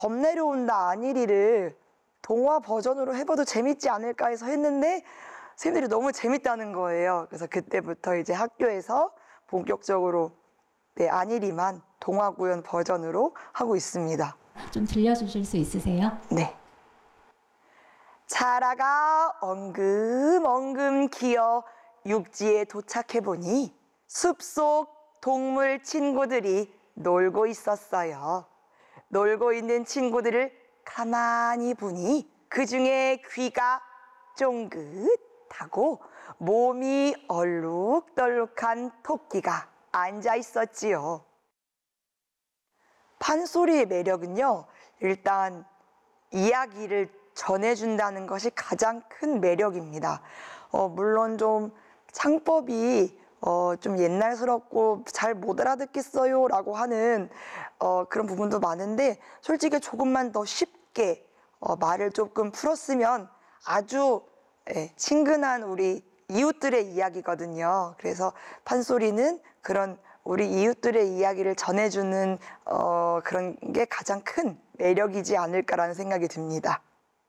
범 내려온다 안일이를 동화 버전으로 해봐도 재밌지 않을까 해서 했는데 선생님들이 너무 재밌다는 거예요. 그래서 그때부터 이제 학교에서 본격적으로 안일이만 동화 구연 버전으로 하고 있습니다. 좀 들려주실 수 있으세요? 네. 자라가 엉금엉금 기어 육지에 도착해보니 숲속 동물 친구들이 놀고 있었어요. 놀고 있는 친구들을 가만히 보니 그 중에 귀가 쫑긋하고 몸이 얼룩덜룩한 토끼가 앉아 있었지요. 판소리의 매력은요, 일단 이야기를 전해준다는 것이 가장 큰 매력입니다. 물론 좀 창법이 좀 옛날스럽고 잘 못 알아듣겠어요 라고 하는 그런 부분도 많은데, 솔직히 조금만 더 쉽게 말을 조금 풀었으면 아주 친근한 우리 이웃들의 이야기거든요. 그래서 판소리는 그런 우리 이웃들의 이야기를 전해주는 그런 게 가장 큰 매력이지 않을까라는 생각이 듭니다.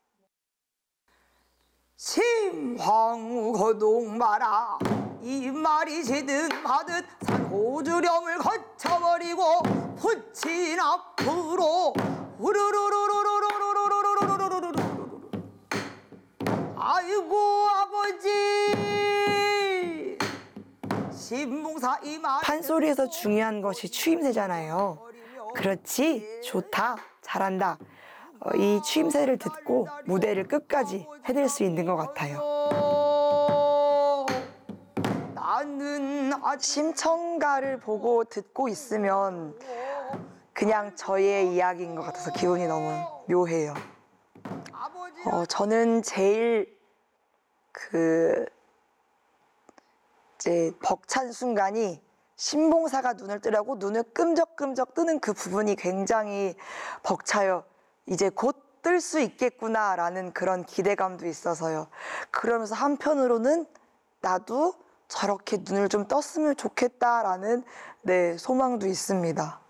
심황거동 마라 이 말이 시든하듯 산호주령을 거쳐버리고 붙인 앞으로 우르르르르르르르르르르르르르르르 아이고 아버지 신봉사 이말 판소리에서 중요한 것이 추임새잖아요. 그렇지 좋다 잘한다. 이 추임새를 듣고 무대를 끝까지 해낼 수 있는 것 같아요. 나는 심청가를 보고 듣고 있으면 그냥 저의 이야기인 것 같아서 기분이 너무 묘해요. 저는 제일 이제 벅찬 순간이 신봉사가 눈을 뜨라고 눈을 끔적끔적 뜨는 그 부분이 굉장히 벅차요. 이제 곧 뜰 수 있겠구나라는 그런 기대감도 있어서요. 그러면서 한편으로는 나도 저렇게 눈을 좀 떴으면 좋겠다라는 소망도 있습니다.